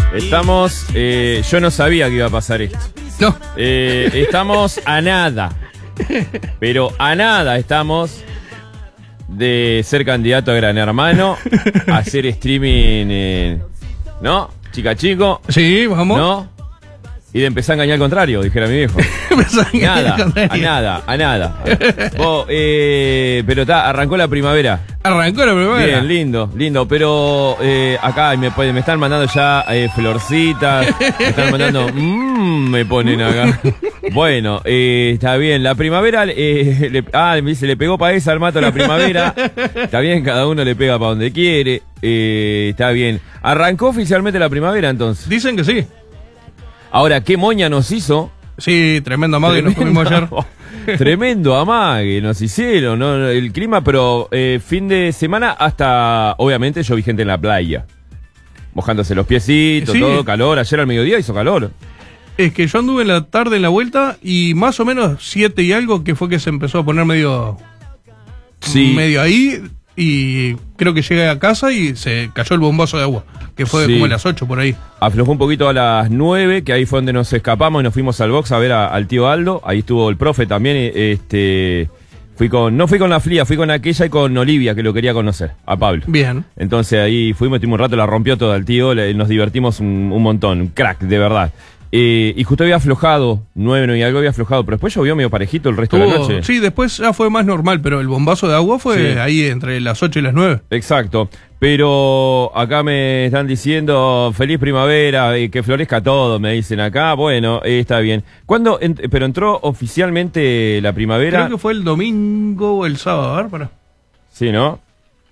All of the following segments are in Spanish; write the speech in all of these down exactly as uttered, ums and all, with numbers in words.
Estamos, eh, yo no sabía que iba a pasar esto. No. Eh, estamos a nada, pero a nada estamos de ser candidato a Gran Hermano, a hacer streaming, eh, ¿no? Chica chico. Sí, vamos. ¿No? Y de empezar a engañar al contrario, dijera mi viejo. Nada, a nada, a nada. Vos, eh, pero está, arrancó la primavera. Arrancó la primavera. Bien, lindo, lindo. Pero eh, acá me, me están mandando ya eh, florcitas. Me están mandando. Mmm, me ponen acá. Bueno, eh, está bien. La primavera. Eh, le, ah, me dice, le pegó para esa al mato la primavera. Está bien, cada uno le pega para donde quiere. Eh, está bien. Arrancó oficialmente la primavera entonces. Dicen que sí. Ahora, ¿qué moña nos hizo? Sí, tremendo amague nos comimos ayer. Tremendo amague nos hicieron, ¿no? El clima, pero eh, fin de semana hasta, obviamente, yo vi gente en la playa. Mojándose los piecitos, sí. Todo, calor. Ayer al mediodía hizo calor. Es que yo anduve en la tarde en la vuelta y más o menos siete y algo que fue que se empezó a poner medio... Sí. Medio ahí y creo que llegué a casa y se cayó el bombazo de agua. Que fue sí. Como a las ocho por ahí. Aflojó un poquito a las nueve, que ahí fue donde nos escapamos y nos fuimos al box a ver a, al tío Aldo. Ahí estuvo el profe también. Este, fui con, no fui con la Flia, fui con aquella y con Olivia, que lo quería conocer, a Pablo. Bien. Entonces ahí fuimos, estuvimos un rato, la rompió toda el tío, le, nos divertimos un, un montón, un crack, de verdad. Eh, y justo había aflojado, nueve y algo había aflojado, pero después llovió medio parejito el resto Tuvo, de la noche. Sí, después ya fue más normal, pero el bombazo de agua fue sí. Ahí entre las ocho y las nueve. Exacto, pero acá me están diciendo feliz primavera, y que florezca todo, me dicen acá, bueno, eh, está bien. ¿Cuándo? En, pero entró oficialmente la primavera. Creo que fue el domingo o el sábado, a ver, para. Sí, ¿no?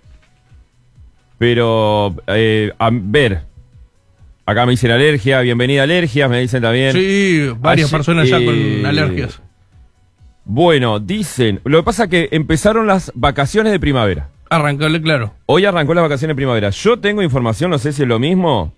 Pero, eh, a ver... Acá me dicen alergia, bienvenida alergias, me dicen también. Sí, varias Ayer, personas ya eh, con alergias. Bueno, dicen, lo que pasa es que empezaron las vacaciones de primavera. Arrancóle, claro. Hoy arrancó las vacaciones de primavera. Yo tengo información, no sé si es lo mismo,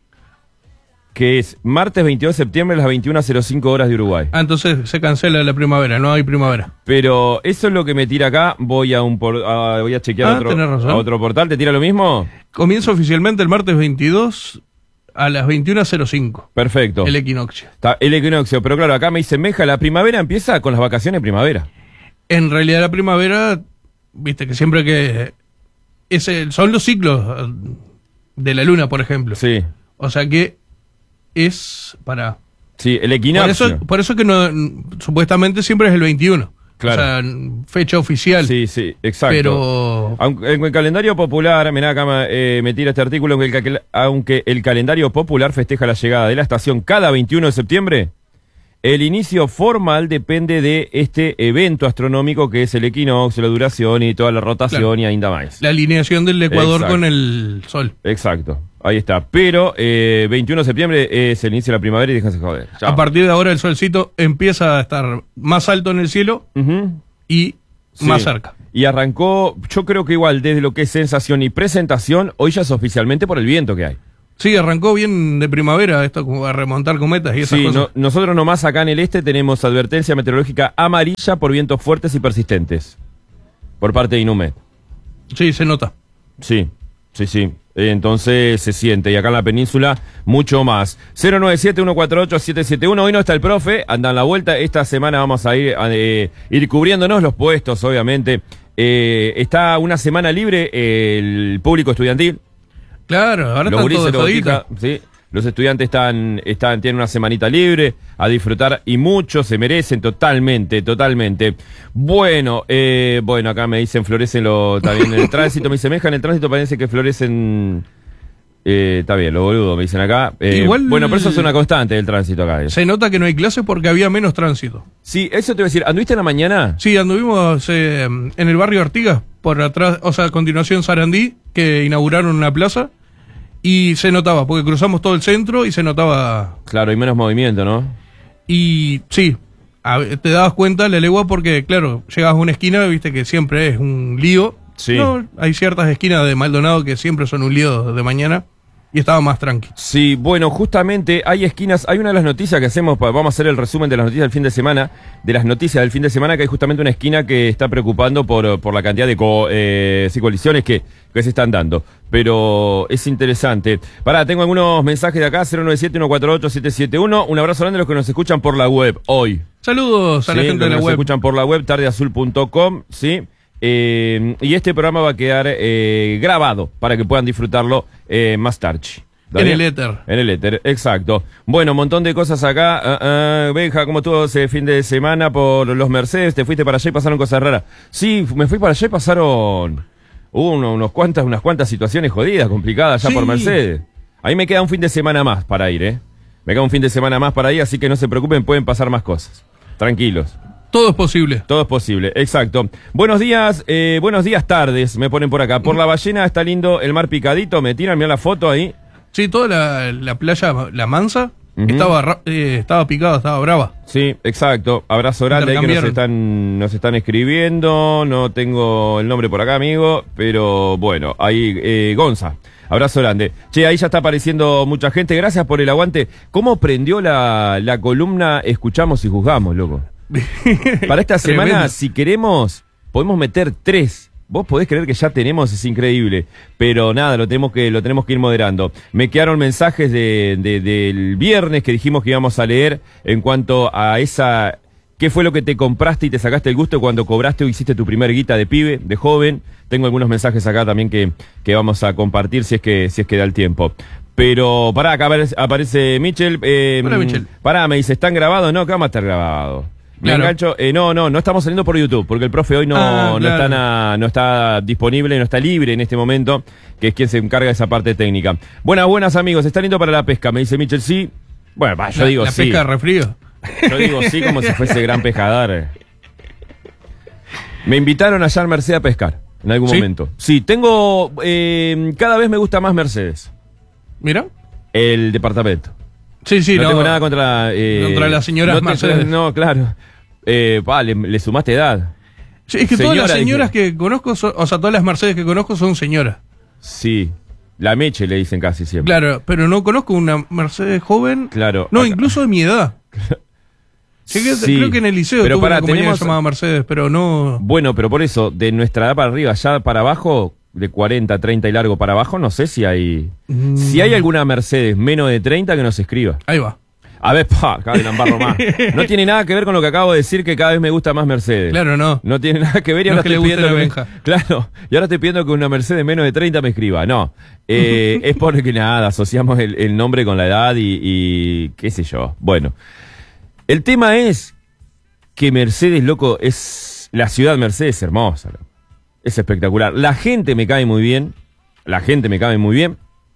que es martes veintidós de septiembre a las veintiuna cero cinco horas de Uruguay. Ah, entonces se cancela la primavera, no hay primavera. Pero eso es lo que me tira acá, voy a un por, a, voy a chequear ah, otro, a otro portal, ¿te tira lo mismo? Comienza oficialmente el martes veintidós... A las veintiuna cero cinco. Perfecto. El equinoccio. Está, el equinoccio, pero claro, acá me dice Meja, la primavera empieza con las vacaciones de primavera. En realidad la primavera, viste que siempre que... Es el, son los ciclos de la luna, por ejemplo. Sí. O sea que es para... Sí, el equinoccio. Por eso, por eso que no, supuestamente siempre es el veintiuno. Claro. O sea, fecha oficial. Sí, sí, exacto. Pero... Aunque en el calendario popular, mirá acá eh, me tira este artículo, aunque el, aunque el calendario popular festeja la llegada de la estación cada veintiuno de septiembre, el inicio formal depende de este evento astronómico que es el equinoccio, la duración y toda la rotación claro. Y ainda más. La alineación del Ecuador exacto. Con el Sol. Exacto. Ahí está. Pero eh, veintiuno de septiembre es el inicio de la primavera y déjense joder. Chao. A partir de ahora el solcito empieza a estar más alto en el cielo uh-huh. Y sí. Más cerca. Y arrancó, yo creo que igual desde lo que es sensación y presentación, hoy ya es oficialmente por el viento que hay. Sí, arrancó bien de primavera, esto como a remontar cometas y esas sí, cosas. No, nosotros nomás acá en el este tenemos advertencia meteorológica amarilla por vientos fuertes y persistentes. Por parte de INUMED. Sí, se nota. Sí, sí, sí. Entonces se siente, y acá en la península mucho más. cero nueve siete, uno cuatro ocho, siete siete uno. Hoy no está el profe, anda en la vuelta. Esta semana vamos a ir, a, eh, ir cubriéndonos los puestos, obviamente. Eh, está una semana libre eh, el público estudiantil. Claro, ahora está todo jodito. Sí. Los estudiantes están, están, tienen una semanita libre a disfrutar y muchos se merecen totalmente, totalmente. Bueno, eh, bueno, acá me dicen florecen lo, también en el tránsito, me dicen Meja, en el tránsito parece que florecen, eh, está bien, lo boludo, me dicen acá. Eh, Igual, bueno, pero eso es una constante del tránsito acá. Eh. Se nota que no hay clase porque había menos tránsito. Sí, eso te voy a decir, ¿anduviste en la mañana? Sí, anduvimos eh, en el barrio Artigas, por atrás, o sea, a continuación Sarandí, que inauguraron una plaza. Y se notaba, porque cruzamos todo el centro y se notaba... Claro, hay menos movimiento, ¿no? Y sí, a, te dabas cuenta la legua porque, claro, llegabas a una esquina, viste que siempre es un lío. Sí. No, hay ciertas esquinas de Maldonado que siempre son un lío de mañana. y estaba más tranqui. Sí, bueno, justamente hay esquinas, hay una de las noticias que hacemos, vamos a hacer el resumen de las noticias del fin de semana, de las noticias del fin de semana, que hay justamente una esquina que está preocupando por, por la cantidad de co, eh, sí, colisiones que, que se están dando. Pero es interesante. Pará, tengo algunos mensajes de acá, cero nueve siete, uno cuatro ocho, siete siete uno. Un abrazo grande a los que nos escuchan por la web hoy. Saludos a sí, la gente de la nos web. escuchan por la web, tarde azul punto com, ¿sí? Eh, y este programa va a quedar eh, grabado para que puedan disfrutarlo eh, más tarde. En el éter. En el éter, exacto. Bueno, un montón de cosas acá. Uh, uh, Benja, ¿cómo estuvo ese fin de semana por los Mercedes? ¿Te fuiste para allá y pasaron cosas raras? Sí, me fui para allá y pasaron hubo uno, unos cuantas, unas cuantas situaciones jodidas, complicadas allá Sí. por Mercedes. Ahí me queda un fin de semana más para ir, ¿eh? Me queda un fin de semana más para ir, así que no se preocupen, pueden pasar más cosas. Tranquilos. Todo es posible. Todo es posible, exacto. Buenos días, eh, buenos días tardes, me ponen por acá. Por la ballena está lindo el mar picadito, me tiran, mirá la foto ahí. Sí, toda la, la playa, la Mansa, Ujú. estaba, ra- eh, estaba picada, estaba brava. Sí, exacto. Abrazo grande ahí que nos Intercambiaron. están, nos están escribiendo. No tengo el nombre por acá, amigo, pero bueno, ahí, eh, Gonza. Abrazo grande. Che, ahí ya está apareciendo mucha gente. Gracias por el aguante. ¿Cómo prendió la, la columna Escuchamos y Juzgamos, loco? Para esta semana, Tremendo. si queremos, podemos meter tres. Vos podés creer que ya tenemos, es increíble. Pero nada, lo tenemos que, lo tenemos que ir moderando. Me quedaron mensajes de, de- del viernes que dijimos que íbamos a leer en cuanto a esa... ¿Qué fue lo que te compraste y te sacaste el gusto cuando cobraste o hiciste tu primer guita de pibe, de joven? Tengo algunos mensajes acá también que, que vamos a compartir si es que, si es que da el tiempo. Pero pará, acá aparece, aparece Michel. Eh, Hola, Michel. Pará, me dice, ¿están grabados? No, ¿qué vamos a estar grabados? Me Claro. engancho, eh, no, no, no estamos saliendo por YouTube, porque el profe hoy no, Ah, no, claro. está na- no está disponible, no está libre en este momento, que es quien se encarga de esa parte técnica. Buenas, buenas amigos, ¿están lindo para la pesca? Me dice Michel, sí. Bueno, va, yo la, digo la sí. pesca de refrío. Yo digo sí como si fuese gran pescador. Me invitaron allá en Mercedes a pescar, en algún ¿Sí? momento. Sí, tengo, eh, cada vez me gusta más Mercedes, Mira. el departamento. Sí, sí, no, no. tengo nada contra... eh, Contra las señoras no te- Mercedes. No, claro. Eh, pa, le, le sumaste edad. Sí, es que todas las Señora, señoras dije. que conozco, son- o sea, todas las Mercedes que conozco son señoras. Sí. La Meche le dicen casi siempre. Claro, pero no conozco una Mercedes joven. Claro. No, Acá. incluso de mi edad. Sí, que- Sí. Creo que en el liceo Pero tuve pará, una compañera tenemos- que se llamaba Mercedes, pero no... Bueno, pero por eso, de nuestra edad para arriba, ya para abajo, de cuarenta, treinta y largo para abajo, no sé si hay... Mm. Si hay alguna Mercedes menos de treinta que nos escriba. Ahí va. A ver, pa, cada vez la embarro más. No tiene nada que ver con lo que acabo de decir, que cada vez me gusta más Mercedes. Claro, no. No tiene nada que ver y No ahora es que estoy le guste pidiendo la que me- Benja. Claro, y ahora estoy pidiendo que una Mercedes menos de treinta me escriba. No, eh, es porque nada, asociamos el, el nombre con la edad y, y qué sé yo. Bueno, el tema es que Mercedes, loco, es... La ciudad Mercedes es hermosa, loco. Es espectacular. La gente me cae muy bien. La gente me cae muy bien.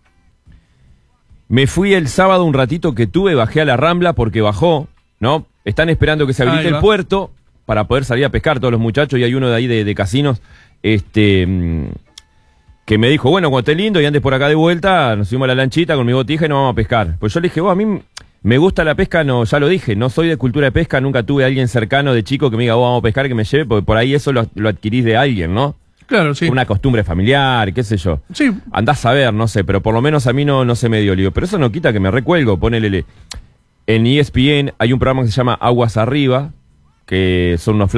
Me fui el sábado un ratito que tuve, bajé a la Rambla porque bajó, ¿no? Están esperando que se habilite Ahí el va. puerto para poder salir a pescar todos los muchachos y hay uno de ahí de, de casinos, este, mm, que me dijo, bueno, cuando esté lindo y antes por acá de vuelta, nos subimos a la lanchita con mi botija y nos vamos a pescar. Pues yo le dije, vos, a mí me gusta la pesca, no, ya lo dije, no soy de cultura de pesca, nunca tuve a alguien cercano de chico que me diga, vos, vamos a pescar, que me lleve, porque por ahí eso lo, lo adquirís de alguien, ¿no? Claro, sí. Una costumbre familiar, qué sé yo. Sí, Andás a ver, no sé, pero por lo menos a mí no, no se me dio lío. Pero eso no quita que me recuelgo, ponele. En E S P N hay un programa que se llama Aguas Arriba, que son unos